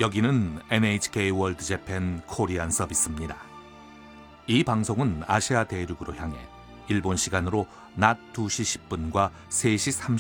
여기는 NHK 월드 재팬 코리안 서비스입니다. 이 방송은 아시아 대륙으로 향해 일본 시간으로 낮 2시 10분과 3시